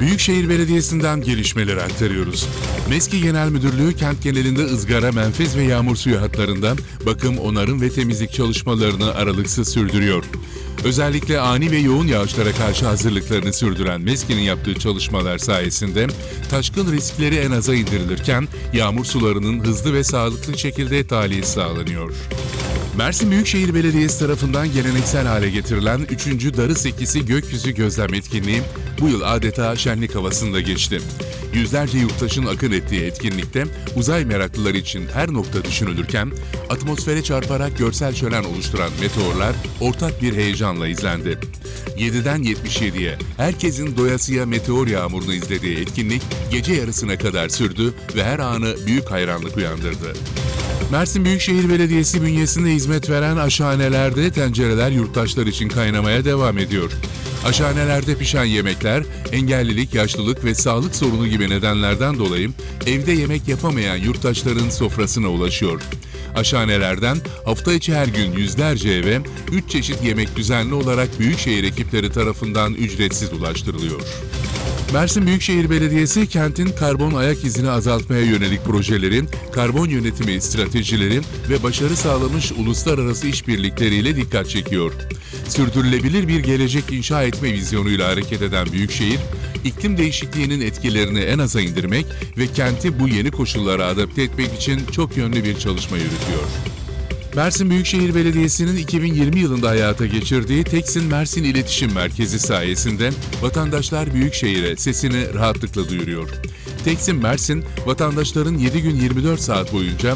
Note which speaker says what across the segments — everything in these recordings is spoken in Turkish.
Speaker 1: Büyükşehir Belediyesi'nden gelişmeleri aktarıyoruz. MESKİ Genel Müdürlüğü kent genelinde ızgara, menfez ve yağmur suyu hatlarında bakım, onarım ve temizlik çalışmalarını aralıksız sürdürüyor. Özellikle ani ve yoğun yağışlara karşı hazırlıklarını sürdüren MESKİ'nin yaptığı çalışmalar sayesinde taşkın riskleri en aza indirilirken yağmur sularının hızlı ve sağlıklı şekilde tahliyesi sağlanıyor. Mersin Büyükşehir Belediyesi tarafından geleneksel hale getirilen 3. Darı Sekisi Gökyüzü Gözlem Etkinliği bu yıl adeta şenlik havasında geçti. Yüzlerce yurttaşın akın ettiği etkinlikte uzay meraklıları için her nokta düşünülürken atmosfere çarparak görsel şölen oluşturan meteorlar ortak bir heyecanla izlendi. 7'den 77'ye herkesin doyasıya meteor yağmurunu izlediği etkinlik gece yarısına kadar sürdü ve her anı büyük hayranlık uyandırdı. Mersin Büyükşehir Belediyesi bünyesinde hizmet veren aşhanelerde tencereler yurttaşlar için kaynamaya devam ediyor. Aşhanelerde pişen yemekler, engellilik, yaşlılık ve sağlık sorunu gibi nedenlerden dolayı evde yemek yapamayan yurttaşların sofrasına ulaşıyor. Aşhanelerden hafta içi her gün yüzlerce eve 3 çeşit yemek düzenli olarak Büyükşehir ekipleri tarafından ücretsiz ulaştırılıyor. Mersin Büyükşehir Belediyesi kentin karbon ayak izini azaltmaya yönelik projelerin, karbon yönetimi stratejileri ve başarı sağlamış uluslararası işbirlikleriyle dikkat çekiyor. Sürdürülebilir bir gelecek inşa etme vizyonuyla hareket eden Büyükşehir, iklim değişikliğinin etkilerini en aza indirmek ve kenti bu yeni koşullara adapte etmek için çok yönlü bir çalışma yürütüyor. Mersin Büyükşehir Belediyesi'nin 2020 yılında hayata geçirdiği Teksin Mersin İletişim Merkezi sayesinde vatandaşlar Büyükşehir'e sesini rahatlıkla duyuruyor. Teksin Mersin, vatandaşların 7 gün 24 saat boyunca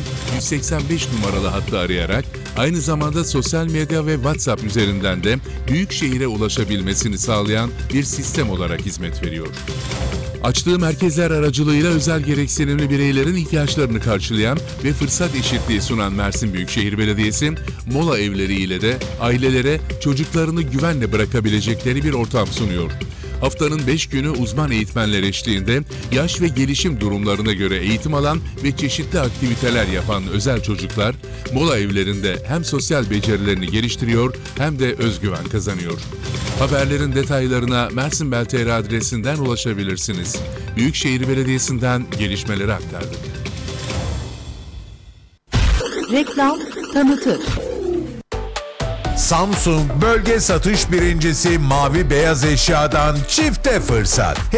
Speaker 1: 185 numaralı hattı arayarak aynı zamanda sosyal medya ve WhatsApp üzerinden de Büyükşehir'e ulaşabilmesini sağlayan bir sistem olarak hizmet veriyor. Açtığı merkezler aracılığıyla özel gereksinimli bireylerin ihtiyaçlarını karşılayan ve fırsat eşitliği sunan Mersin Büyükşehir Belediyesi, mola evleriyle de ailelere çocuklarını güvenle bırakabilecekleri bir ortam sunuyor. Haftanın 5 günü uzman eğitmenler eşliğinde yaş ve gelişim durumlarına göre eğitim alan ve çeşitli aktiviteler yapan özel çocuklar, mola evlerinde hem sosyal becerilerini geliştiriyor hem de özgüven kazanıyor. Haberlerin detaylarına Mersinbel.tr adresinden ulaşabilirsiniz. Büyükşehir Belediyesi'nden gelişmeleri aktardık.
Speaker 2: Reklam tanıtır.
Speaker 3: Samsung bölge satış birincisi Mavi Beyaz Eşya'dan çifte fırsat.